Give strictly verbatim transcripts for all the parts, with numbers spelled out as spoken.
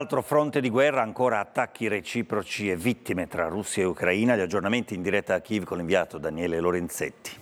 Altro fronte di guerra, ancora attacchi reciproci e vittime tra Russia e Ucraina. Gli aggiornamenti in diretta a Kiev con l'inviato Daniele Lorenzetti.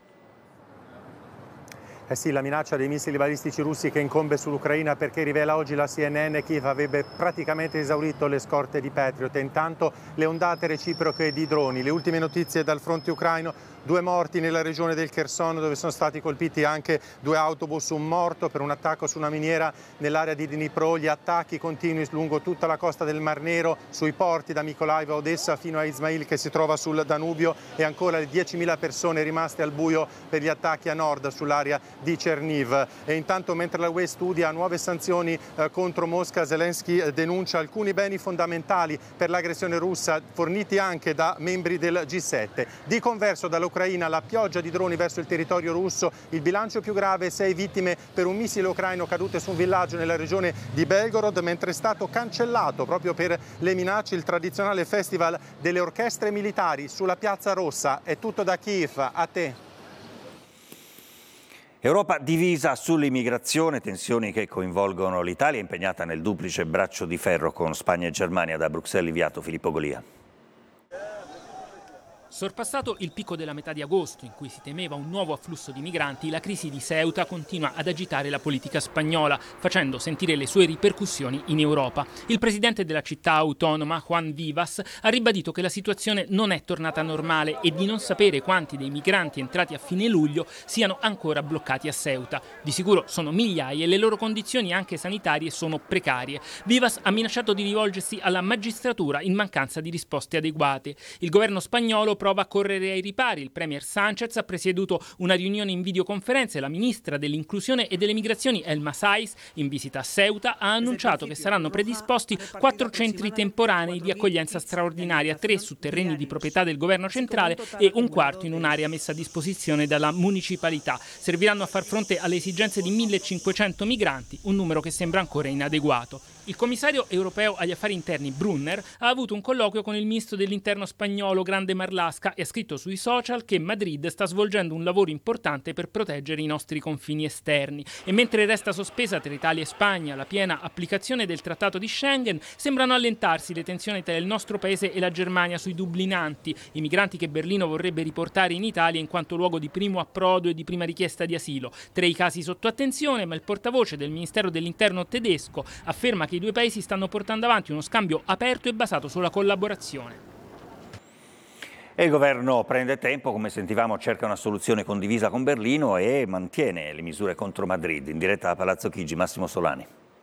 Eh sì, la minaccia dei missili balistici russi che incombe sull'Ucraina, perché rivela oggi la C N N, Kiev avrebbe praticamente esaurito le scorte di Patriot e intanto le ondate reciproche di droni. Le ultime notizie dal fronte ucraino: due morti nella regione del Kherson, dove sono stati colpiti anche due autobus, un morto per un attacco su una miniera nell'area di Dnipro. Gli attacchi continui lungo tutta la costa del Mar Nero, sui porti da Mykolaiv a Odessa fino a Izmail, che si trova sul Danubio, e ancora le diecimila persone rimaste al buio per gli attacchi a nord sull'area di Cherniv. E intanto, mentre la U E studia nuove sanzioni eh, contro Mosca, Zelensky eh, denuncia alcuni beni fondamentali per l'aggressione russa forniti anche da membri del G sette. Di converso, dall'Ucraina la pioggia di droni verso il territorio russo, il bilancio più grave: sei vittime per un missile ucraino cadute su un villaggio nella regione di Belgorod, mentre è stato cancellato proprio per le minacce il tradizionale festival delle orchestre militari sulla Piazza Rossa. È tutto da Kiev, a te. Europa divisa sull'immigrazione, tensioni che coinvolgono l'Italia impegnata nel duplice braccio di ferro con Spagna e Germania. Da Bruxelles inviato Filippo Golia. Sorpassato il picco della metà di agosto, in cui si temeva un nuovo afflusso di migranti, la crisi di Ceuta continua ad agitare la politica spagnola, facendo sentire le sue ripercussioni in Europa. Il presidente della città autonoma, Juan Vivas, ha ribadito che la situazione non è tornata normale e di non sapere quanti dei migranti entrati a fine luglio siano ancora bloccati a Ceuta. Di sicuro sono migliaia e le loro condizioni anche sanitarie sono precarie. Vivas ha minacciato di rivolgersi alla magistratura in mancanza di risposte adeguate. Il governo spagnolo prova a correre ai ripari. Il premier Sánchez ha presieduto una riunione in videoconferenza e la ministra dell'inclusione e delle migrazioni Elma Saiz, in visita a Ceuta, ha annunciato che saranno predisposti quattro centri temporanei di accoglienza straordinaria, tre su terreni di proprietà del governo centrale e un quarto in un'area messa a disposizione dalla municipalità. Serviranno a far fronte alle esigenze di millecinquecento migranti, un numero che sembra ancora inadeguato. Il commissario europeo agli affari interni Brunner ha avuto un colloquio con il ministro dell'interno spagnolo Grande Marlaska e ha scritto sui social che Madrid sta svolgendo un lavoro importante per proteggere i nostri confini esterni. E mentre resta sospesa tra Italia e Spagna la piena applicazione del Trattato di Schengen, sembrano allentarsi le tensioni tra il nostro paese e la Germania sui dublinanti, i migranti che Berlino vorrebbe riportare in Italia in quanto luogo di primo approdo e di prima richiesta di asilo. Tre i casi sotto attenzione, ma il portavoce del Ministero dell'Interno tedesco afferma che i due paesi stanno portando avanti uno scambio aperto e basato sulla collaborazione. E il governo prende tempo, come sentivamo, cerca una soluzione condivisa con Berlino e mantiene le misure contro Madrid. In diretta da Palazzo Chigi, Massimo Solani.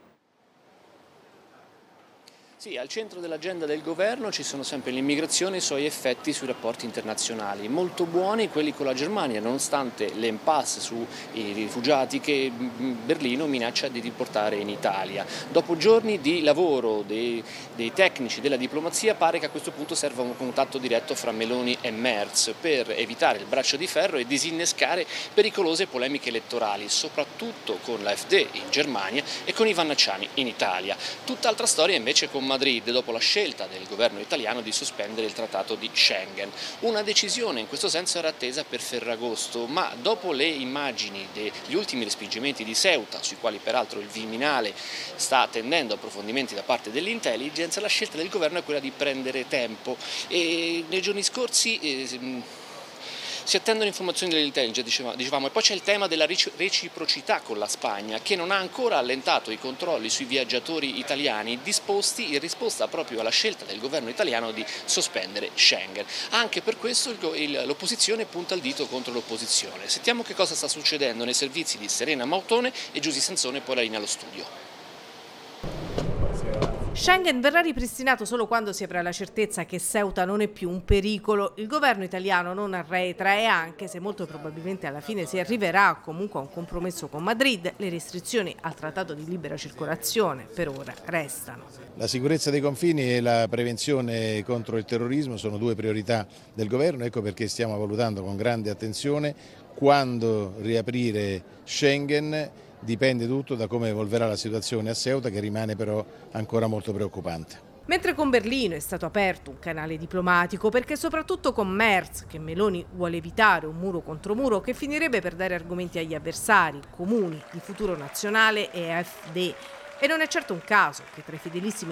Sì, al centro dell'agenda del governo ci sono sempre l'immigrazione e i suoi effetti sui rapporti internazionali. Molto buoni quelli con la Germania, nonostante l'impasse sui rifugiati che Berlino minaccia di riportare in Italia. Dopo giorni di lavoro dei, dei tecnici della diplomazia, pare che a questo punto serva un contatto diretto fra Meloni e Merz per evitare il braccio di ferro e disinnescare pericolose polemiche elettorali, soprattutto con l'A F D in Germania e con i vannacciani in Italia. Tutt'altra storia invece con Madrid, dopo la scelta del governo italiano di sospendere il trattato di Schengen. Una decisione in questo senso era attesa per Ferragosto, ma dopo le immagini degli ultimi respingimenti di Ceuta, sui quali peraltro il Viminale sta attendendo approfondimenti da parte dell'intelligence, la scelta del governo è quella di prendere tempo. E nei giorni scorsi eh, si attendono informazioni dell'intelligence, dicevamo, e poi c'è il tema della reciprocità con la Spagna, che non ha ancora allentato i controlli sui viaggiatori italiani disposti in risposta proprio alla scelta del governo italiano di sospendere Schengen. Anche per questo l'opposizione punta il dito contro l'opposizione. Sentiamo che cosa sta succedendo nei servizi di Serena Mautone e Giusy Sansone, poi la linea allo studio. Schengen verrà ripristinato solo quando si avrà la certezza che Ceuta non è più un pericolo. Il governo italiano non arretra e, anche se molto probabilmente alla fine si arriverà comunque a un compromesso con Madrid, le restrizioni al trattato di libera circolazione per ora restano. La sicurezza dei confini e la prevenzione contro il terrorismo sono due priorità del governo, ecco perché stiamo valutando con grande attenzione quando riaprire Schengen. Dipende tutto da come evolverà la situazione a Ceuta, che rimane però ancora molto preoccupante. Mentre con Berlino è stato aperto un canale diplomatico, perché soprattutto con Merz, che Meloni vuole evitare un muro contro muro che finirebbe per dare argomenti agli avversari comuni di Futuro Nazionale e A F D. E non è certo un caso che tra i fedelissimi